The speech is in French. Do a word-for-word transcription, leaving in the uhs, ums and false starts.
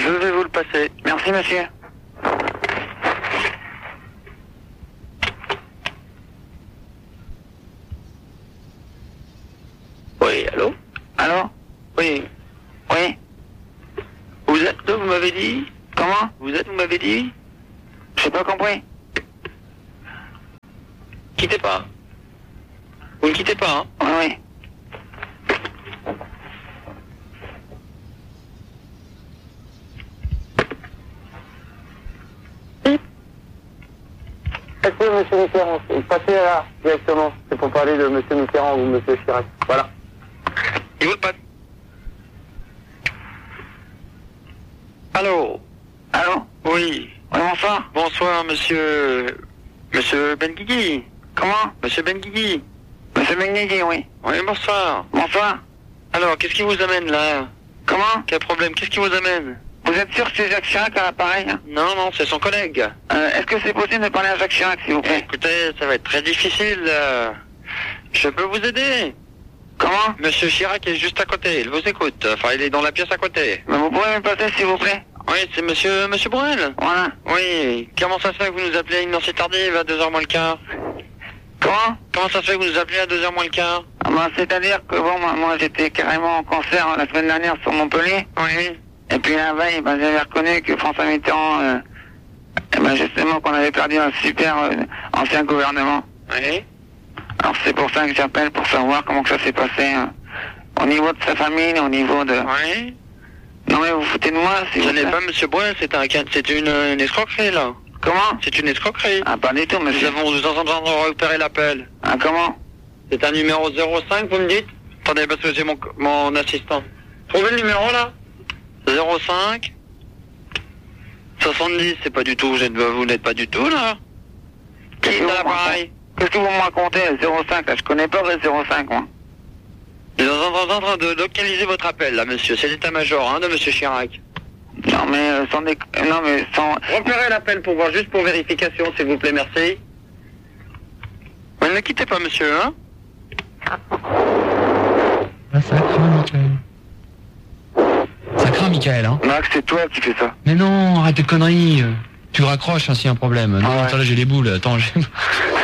Je vais vous le passer. Merci, monsieur. Oui, allô? Allô? Oui. Oui? Vous êtes là, vous m'avez dit? Comment? Vous êtes, vous m'avez dit? J'ai pas compris. Quittez pas. Vous ne quittez pas, hein? Oui, oui. Est-ce que monsieur Mitterrand, passez là, directement. C'est pour parler de monsieur Mitterrand ou monsieur Chirac. Voilà. Il vous le passe. Allô? Allô? Oui. Oui, bonsoir. Bonsoir, monsieur... Monsieur Benguigui. Comment? Monsieur Benguigui. Monsieur Benguigui, oui. Oui, bonsoir. Bonsoir. Alors, qu'est-ce qui vous amène, là? Comment? Quel problème? Qu'est-ce qui vous amène? Vous êtes sûr que c'est Jacques Chirac à l'appareil? Hein? Non, non, c'est son collègue. Euh, Est-ce que c'est possible de parler à Jacques Chirac, s'il vous plaît? Écoutez, ça va être très difficile. euh. Je peux vous aider? Comment? Monsieur Chirac est juste à côté, il vous écoute. Enfin, il est dans la pièce à côté. Mais vous pouvez me passer, s'il vous plaît? Oui, c'est monsieur, monsieur Bruel. Voilà. Oui, comment ça se fait que vous nous appelez à une heure si tardive, à deux heures moins le quart? Comment? Comment ça se fait que vous nous appelez à deux heures moins le quart? Ah ben, c'est-à-dire que bon, moi, moi, j'étais carrément en concert la semaine dernière sur Montpellier. Oui. Et puis la veille, ben, j'avais reconnu que François Mitterrand, euh, eh ben, justement, qu'on avait perdu un super euh, ancien gouvernement. Oui. Alors c'est pour ça que j'appelle, pour savoir comment que ça s'est passé, hein, au niveau de sa famille, au niveau de... Oui. Non mais vous foutez de moi, si Ce vous n'est plaît. pas monsieur Bruel, c'est un, c'est une, une escroquerie, là. Comment? C'est une escroquerie. Ah, pas du tout, Nous monsieur. avons, nous sommes en train de repérer l'appel. Ah, comment? C'est un numéro zéro cinq, vous me dites? Attendez, parce que j'ai mon, mon assistant. Trouvez le numéro, là? zéro cinq soixante-dix, c'est pas du tout, vous n'êtes, vous n'êtes pas du tout, là? Qui est vous à l'appareil? racontez Qu'est-ce que vous me racontez, le zéro cinq, là? Je connais pas le zéro cinq, moi. Nous sommes en train de localiser votre appel, là, monsieur. C'est l'état-major, hein, de monsieur Chirac. Non, mais euh, sans déc... Non, mais sans... Repérez l'appel pour voir, juste pour vérification, s'il vous plaît, merci. Mais ne quittez pas, monsieur, hein? Ah, ça craint, Michael. Ça craint, Michael, hein. Max, c'est toi qui fais ça. Mais non, arrête tes conneries. Tu raccroches, hein, s'il y a un problème. Non, Ah ouais. attends, là, j'ai les boules. Attends, j'ai...